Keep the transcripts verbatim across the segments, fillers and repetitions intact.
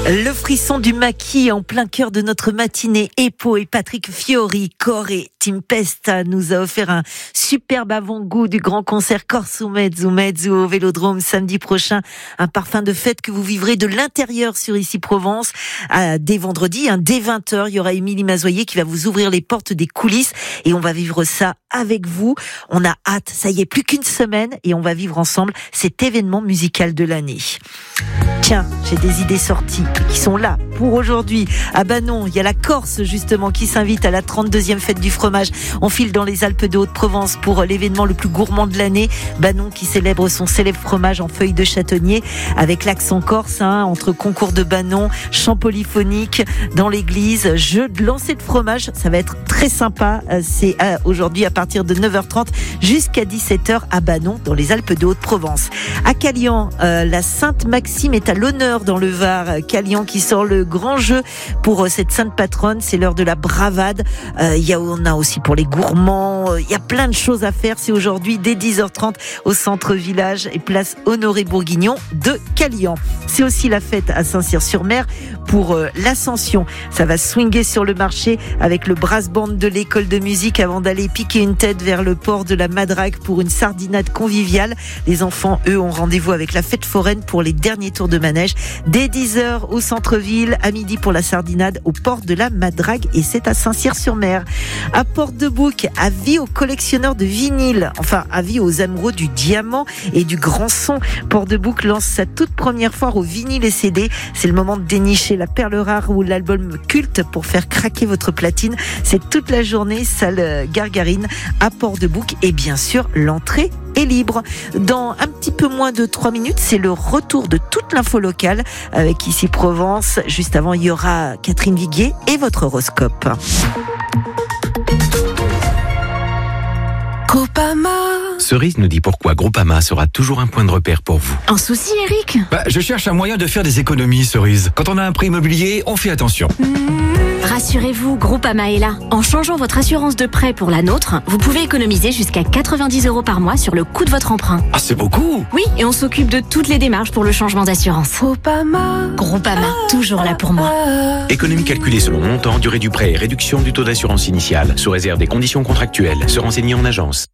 Le frisson du maquis en plein cœur de notre matinée. Epo et Patrick Fiori, Corée Tempesta nous a offert un superbe avant-goût du grand concert Corso Mezzo Mezzo au Vélodrome samedi prochain. Un parfum de fête que vous vivrez de l'intérieur sur Ici Provence. À, dès vendredi, hein, dès vingt heures, il y aura Émilie Mazoyer qui va vous ouvrir les portes des coulisses et on va vivre ça avec vous. On a hâte, ça y est, plus qu'une semaine et on va vivre ensemble cet événement musical de l'année. Tiens, j'ai des idées sorties qui sont là pour aujourd'hui. À Banon, il y a la Corse justement qui s'invite à la trente-deuxième fête du fromage. On file dans les Alpes de Haute-Provence pour l'événement le plus gourmand de l'année. Banon qui célèbre son célèbre fromage en feuilles de châtonnier avec l'accent corse, hein, entre concours de Banon, chant polyphonique dans l'église, jeu de lancer de fromage. Ça va être très sympa. C'est aujourd'hui à partir de neuf heures trente jusqu'à dix-sept heures à Banon dans les Alpes de Haute-Provence. À Calian, euh, la Sainte Maxime est à l'honneur dans le Var. Calian qui sort le grand jeu pour cette sainte patronne. C'est l'heure de la bravade. Euh, y a, on a aussi pour les gourmands. Il y a plein de choses à faire. C'est aujourd'hui dès dix heures trente au centre-village et place Honoré-Bourguignon de Calian. C'est aussi la fête à Saint-Cyr-sur-Mer pour euh, l'Ascension. Ça va swinguer sur le marché avec le brass band de l'école de musique avant d'aller piquer une tête vers le port de la Madrague pour une sardinade conviviale. Les enfants, eux, ont rendez-vous avec la fête foraine pour les derniers tours de manège. Dès dix heures au centre-ville, à midi pour la sardinade au port de la Madrague et c'est à Saint-Cyr-sur-Mer. À Port-de-Bouc, avis aux collectionneurs de vinyles, enfin avis aux amoureux du diamant et du grand son. Port-de-Bouc lance sa toute première foire au vinyle et C D. C'est le moment de dénicher la perle rare ou l'album culte pour faire craquer votre platine. C'est toute la journée, salle Gargarine à Port-de-Bouc et bien sûr l'entrée est libre. Dans un petit peu moins de trois minutes, c'est le retour de toute l'info locale avec Ici Provence. Juste avant, il y aura Catherine Viguier et votre horoscope. Groupama. Cerise nous dit pourquoi Groupama sera toujours un point de repère pour vous. Un souci, Eric ? Bah, je cherche un moyen de faire des économies, Cerise. Quand on a un prêt immobilier, on fait attention. Mmh. Rassurez-vous, Groupama est là. En changeant votre assurance de prêt pour la nôtre, vous pouvez économiser jusqu'à quatre-vingt-dix euros par mois sur le coût de votre emprunt. Ah, c'est beaucoup! Oui, et on s'occupe de toutes les démarches pour le changement d'assurance. Groupama. Groupama, toujours là pour moi. Économie calculée selon montant, durée du prêt et réduction du taux d'assurance initiale, sous réserve des conditions contractuelles. Se renseigner en agence.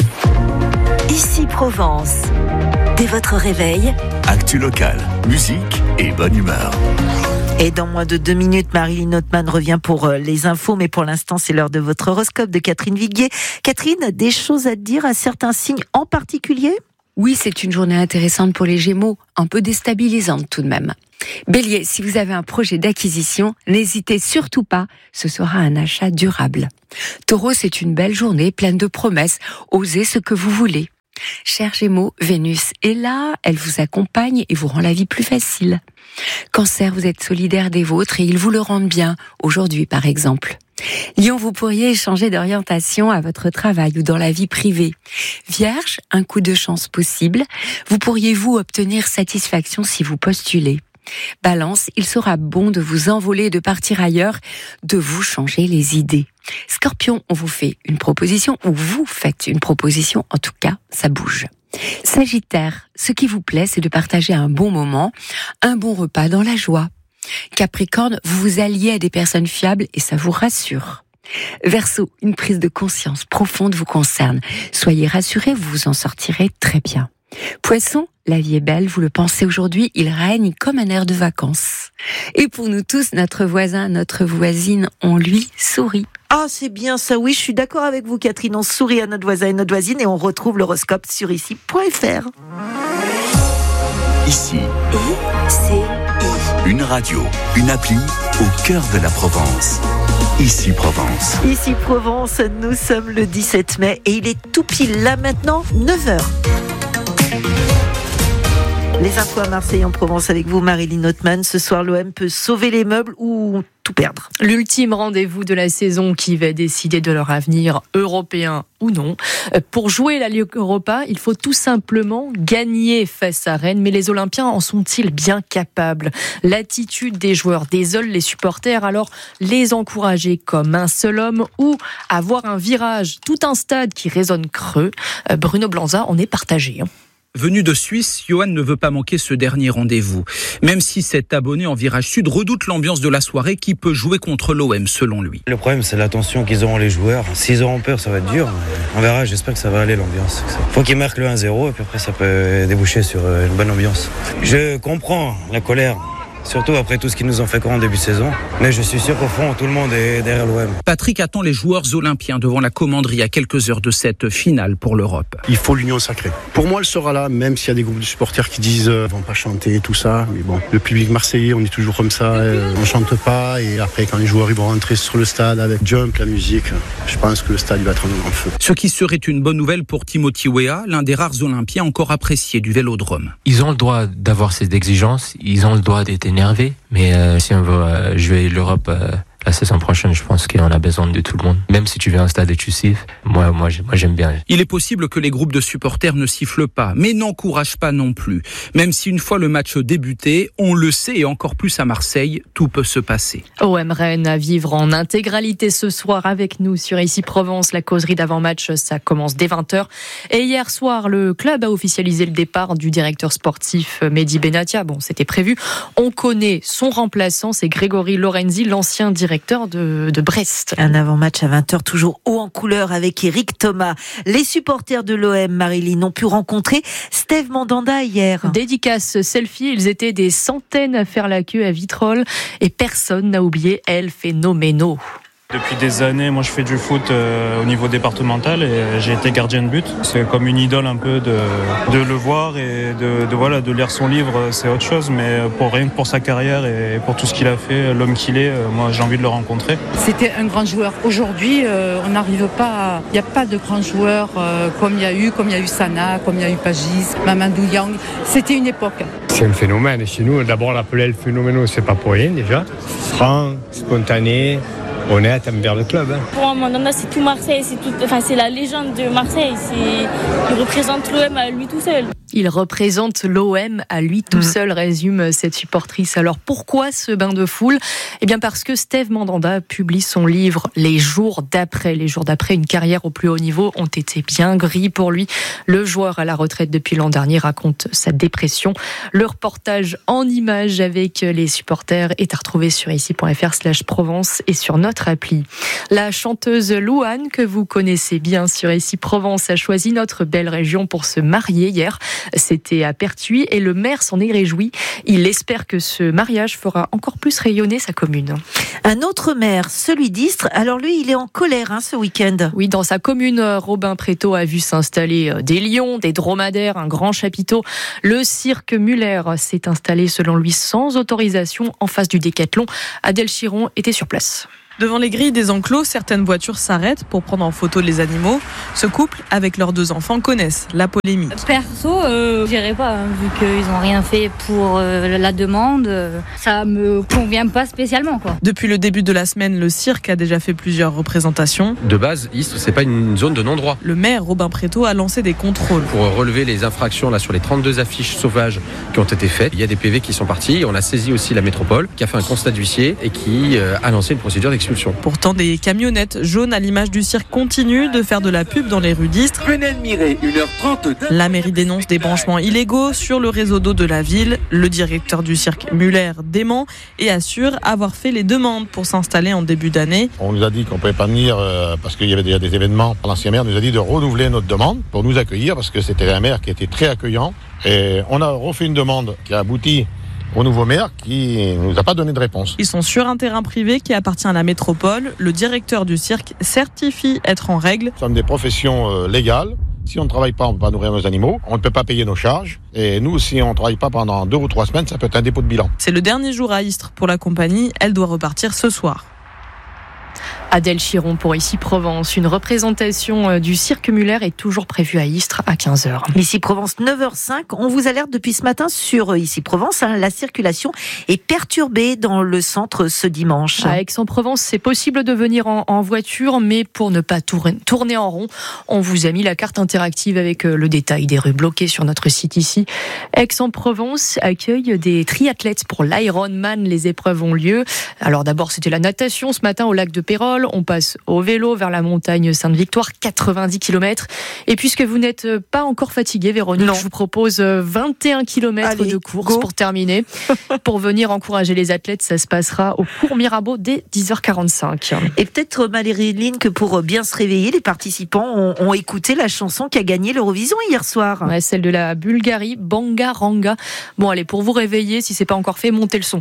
Ici Provence. Dès votre réveil, actu locale, musique et bonne humeur. Et dans moins de deux minutes, Marilyn Notman revient pour les infos, mais pour l'instant, c'est l'heure de votre horoscope de Catherine Viguier. Catherine, des choses à dire à certains signes en particulier ? Oui, c'est une journée intéressante pour les Gémeaux, un peu déstabilisante tout de même. Bélier, si vous avez un projet d'acquisition, n'hésitez surtout pas, ce sera un achat durable. Taureau, c'est une belle journée pleine de promesses, osez ce que vous voulez. Cher Gémeaux, Vénus est là, elle vous accompagne et vous rend la vie plus facile. Cancer, vous êtes solidaire des vôtres et ils vous le rendent bien, aujourd'hui par exemple. Lion, vous pourriez changer d'orientation à votre travail ou dans la vie privée. Vierge, un coup de chance possible, vous pourriez vous obtenir satisfaction si vous postulez. Balance, il sera bon de vous envoler, de partir ailleurs, de vous changer les idées. Scorpion, on vous fait une proposition ou vous faites une proposition, en tout cas, ça bouge. Sagittaire, ce qui vous plaît, c'est de partager un bon moment, un bon repas dans la joie. Capricorne, vous vous alliez à des personnes fiables et ça vous rassure. Verseau, une prise de conscience profonde vous concerne. Soyez rassurés, vous vous en sortirez très bien. Poisson, la vie est belle, vous le pensez aujourd'hui, il règne comme un air de vacances. Et pour nous tous, notre voisin, notre voisine, on lui sourit. Ah, c'est bien ça, oui, je suis d'accord avec vous, Catherine. On sourit à notre voisin et notre voisine et on retrouve l'horoscope sur ici point f r. Ici, I C I. Une radio, une appli au cœur de la Provence. Ici Provence. Ici Provence, nous sommes le dix-sept mai et il est tout pile là maintenant, neuf heures. Les infos à Marseille en Provence avec vous, Marilyn Notman. Ce soir, l'O M peut sauver les meubles ou tout perdre. L'ultime rendez-vous de la saison qui va décider de leur avenir européen ou non. Pour jouer la Ligue Europa, il faut tout simplement gagner face à Rennes. Mais les Olympiens en sont-ils bien capables ? L'attitude des joueurs désole les supporters. Alors, les encourager comme un seul homme ou avoir un virage, tout un stade qui résonne creux. Bruno Blanza en est partagé. Venu de Suisse, Johan ne veut pas manquer ce dernier rendez-vous. Même si cet abonné en virage sud redoute l'ambiance de la soirée qui peut jouer contre l'O M selon lui. Le problème, c'est l'attention qu'ils auront les joueurs. S'ils auront peur, ça va être dur. On verra, j'espère que ça va aller l'ambiance. Faut qu'ils marquent le un zéro et puis après ça peut déboucher sur une bonne ambiance. Je comprends la colère. Surtout après tout ce qu'ils nous ont fait croire en début de saison. Mais je suis sûr qu'au fond, tout le monde est derrière l'O M. Patrick attend les joueurs olympiens devant la commanderie à quelques heures de cette finale pour l'Europe. Il faut l'union sacrée. Pour moi, elle sera là, même s'il y a des groupes de supporters qui disent euh, « vont pas chanter » tout ça. Mais bon, le public marseillais, on est toujours comme ça, euh, on chante pas. Et après, quand les joueurs ils vont rentrer sur le stade avec Jump, la musique, je pense que le stade il va être en grand feu. Ce qui serait une bonne nouvelle pour Timothy Weah, l'un des rares olympiens encore appréciés du Vélodrome. Ils ont le droit d'avoir ces exigences, ils ont le droit d'être énervés. Mais euh, si on veut euh, jouer l'Europe euh, la saison prochaine, je pense qu'on a besoin de tout le monde. Même si tu viens à un stade et tu siffles, moi, moi, moi j'aime bien. Il est possible que les groupes de supporters ne sifflent pas, mais n'encouragent pas non plus. Même si une fois le match débuté, on le sait et encore plus à Marseille, tout peut se passer. O M Rennes à vivre en intégralité ce soir avec nous sur Ici Provence. La causerie d'avant-match, ça commence dès vingt heures. Et hier soir, le club a officialisé le départ du directeur sportif Mehdi Benatia. Bon, c'était prévu. On connaît son remplaçant, c'est Grégory Lorenzi, l'ancien directeur De, de Brest. Un avant-match à vingt heures, toujours haut en couleur avec Eric Thomas. Les supporters de l'O M, Marilyn, ont pu rencontrer Steve Mandanda hier. Dédicace selfie, ils étaient des centaines à faire la queue à Vitrolles et personne n'a oublié El Phénoméno. Depuis des années, moi je fais du foot euh, au niveau départemental et euh, j'ai été gardien de but. C'est comme une idole un peu de, de le voir et de, de, voilà, de lire son livre, c'est autre chose. Mais pour rien que pour sa carrière et pour tout ce qu'il a fait, l'homme qu'il est, euh, moi j'ai envie de le rencontrer. C'était un grand joueur. Aujourd'hui, euh, on n'arrive pas, il n'y a pas de grands joueurs euh, comme il y a eu, comme il y a eu Sana, comme il y a eu Pagis, Mamadou Yang. C'était une époque. C'est un phénomène. Chez nous, d'abord l'appeler le phénomène, c'est pas pour rien déjà. Franc, spontané. Honnête envers le club. Hein. Pour moi, Mandanda, c'est tout Marseille, c'est, tout, enfin, c'est la légende de Marseille. C'est, il représente l'O M à lui tout seul. Il représente l'O M à lui tout seul, résume cette supportrice. Alors pourquoi ce bain de foule ? Eh bien parce que Steve Mandanda publie son livre Les jours d'après. Les jours d'après, une carrière au plus haut niveau ont été bien gris pour lui. Le joueur à la retraite depuis l'an dernier raconte sa dépression. Le reportage en images avec les supporters est à retrouver sur ici.fr slash Provence et sur notre appli. La chanteuse Louane, que vous connaissez bien sur Ici Provence, a choisi notre belle région pour se marier hier. C'était à Pertuis et le maire s'en est réjoui. Il espère que ce mariage fera encore plus rayonner sa commune. Un autre maire, celui d'Istres, alors lui, il est en colère hein, ce week-end. Oui, dans sa commune, Robin Préto a vu s'installer des lions, des dromadaires, un grand chapiteau. Le cirque Muller s'est installé selon lui sans autorisation en face du Décathlon. Adèle Chiron était sur place. Devant les grilles des enclos, certaines voitures s'arrêtent pour prendre en photo les animaux. Ce couple, avec leurs deux enfants, connaissent la polémique. Perso, euh, je dirais pas, hein, vu qu'ils n'ont rien fait pour euh, la demande. Euh, ça me convient pas spécialement, quoi. Depuis le début de la semaine, le cirque a déjà fait plusieurs représentations. De base, Istres, c'est pas une zone de non-droit. Le maire, Robin Préto, a lancé des contrôles. Pour relever les infractions là sur les trente-deux affiches sauvages qui ont été faites, il y a des P V qui sont partis. On a saisi aussi la métropole, qui a fait un constat d'huissier et qui euh, a lancé une procédure d'expulsion. Pourtant, des camionnettes jaunes à l'image du cirque continuent de faire de la pub dans les rues d'Istres. Venez admirer une heure trente. La mairie dénonce des branchements illégaux sur le réseau d'eau de la ville. Le directeur du cirque Muller dément et assure avoir fait les demandes pour s'installer en début d'année. On nous a dit qu'on ne pouvait pas venir euh, parce qu'il y avait déjà des événements. L'ancien maire nous a dit de renouveler notre demande pour nous accueillir parce que c'était un maire qui était très accueillant. Et on a refait une demande qui a abouti au nouveau maire qui ne nous a pas donné de réponse. Ils sont sur un terrain privé qui appartient à la métropole. Le directeur du cirque certifie être en règle. Nous sommes des professions euh, légales. Si on ne travaille pas, on ne peut pas nourrir nos animaux. On ne peut pas payer nos charges. Et nous, si on ne travaille pas pendant deux ou trois semaines, ça peut être un dépôt de bilan. C'est le dernier jour à Istres pour la compagnie. Elle doit repartir ce soir. Adèle Chiron pour Ici Provence. Une représentation du cirque Muller est toujours prévue à Istres à quinze heures. Ici Provence, neuf heures cinq. On vous alerte depuis ce matin sur Ici Provence. Hein, la circulation est perturbée dans le centre ce dimanche. À Aix-en-Provence, c'est possible de venir en, en voiture, mais pour ne pas tourner, tourner en rond, on vous a mis la carte interactive avec le détail des rues bloquées sur notre site ici. Aix-en-Provence accueille des triathlètes pour l'Ironman. Les épreuves ont lieu. Alors d'abord, c'était la natation ce matin au lac de Pérol. Brignoles, on passe au vélo vers la montagne Sainte-Victoire, quatre-vingt-dix kilomètres. Et puisque vous n'êtes pas encore fatigué, Véronique, non. je vous propose vingt et un kilomètres Allez, de course go. pour terminer. Pour venir encourager les athlètes, ça se passera au cours Mirabeau dès dix heures quarante-cinq. Et peut-être, Marie-Line, que pour bien se réveiller, les participants ont, ont écouté la chanson qui a gagné l'Eurovision hier soir. Ouais, celle de la Bulgarie, Bangaranga. Bon, allez, pour vous réveiller, si c'est pas encore fait, montez le son.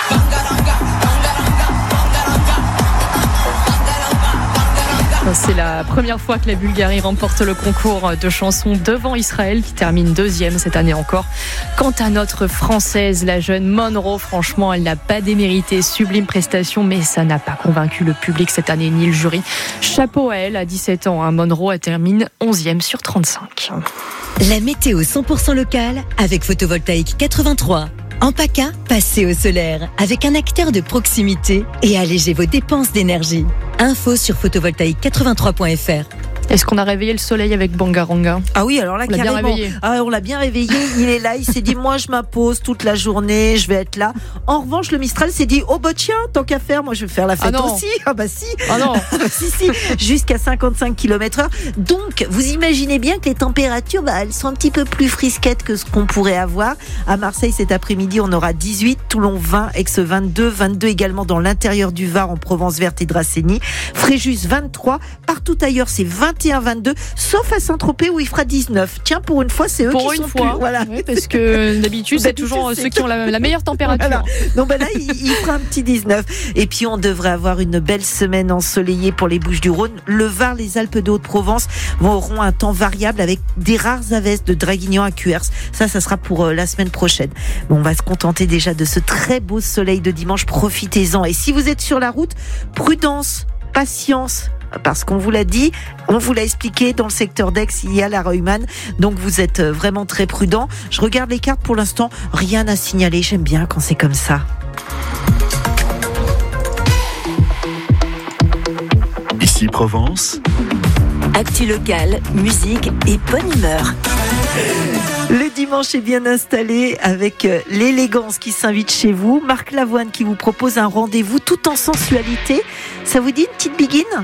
C'est la première fois que la Bulgarie remporte le concours de chansons devant Israël, qui termine deuxième cette année encore. Quant à notre Française, la jeune Monroe, franchement, elle n'a pas démérité. Sublime prestation, mais ça n'a pas convaincu le public cette année, ni le jury. Chapeau à elle, à dix-sept ans. Hein. Monroe elle termine onzième sur trente-cinq. La météo cent pour cent locale avec Photovoltaïque quatre-vingt-trois. En PACA, passez au solaire avec un acteur de proximité et allégez vos dépenses d'énergie. Info sur photovoltaïque quatre-vingt-trois point f r. Est-ce qu'on a réveillé le soleil avec Bangaranga ? Ah oui, alors là, on carrément. L'a bien réveillé. Ah, on l'a bien réveillé. Il est là. Il s'est dit, moi, je m'impose toute la journée. Je vais être là. En revanche, le Mistral s'est dit, oh, bah, tiens, tant qu'à faire, moi, je vais faire la fête ah aussi. Ah, bah, si. Ah non. si, si. Jusqu'à cinquante-cinq kilomètres heure. Donc, vous imaginez bien que les températures, bah, elles sont un petit peu plus frisquettes que ce qu'on pourrait avoir. À Marseille, cet après-midi, on aura dix-huit. Toulon, vingt. Aix, vingt-deux. vingt-deux également dans l'intérieur du Var, en Provence verte et Dracénie. Fréjus, vingt-trois. Partout ailleurs, c'est vingt et un, vingt-deux. Sauf à Saint-Tropez où il fera dix-neuf. Tiens, pour une fois, c'est eux pour qui une sont fois. plus. Voilà. Oui, parce que d'habitude, c'est toujours ceux qui ont la, la meilleure température. Voilà. Donc ben là, il, il fera un petit dix-neuf. Et puis, on devrait avoir une belle semaine ensoleillée pour les Bouches-du-Rhône. Le Var, les Alpes de Haute-Provence auront un temps variable avec des rares averses de Draguignan à Cuers. Ça, ça sera pour euh, la semaine prochaine. Bon, on va se contenter déjà de ce très beau soleil de dimanche. Profitez-en. Et si vous êtes sur la route, prudence, patience. Parce qu'on vous l'a dit, on vous l'a expliqué, dans le secteur d'Aix, il y a la Reumann, donc vous êtes vraiment très prudents. Je regarde les cartes pour l'instant, rien à signaler, j'aime bien quand c'est comme ça. Ici Provence. Actu locale, musique et bonne humeur. Le dimanche est bien installé avec l'élégance qui s'invite chez vous. Marc Lavoine qui vous propose un rendez-vous tout en sensualité. Ça vous dit une petite biguine ?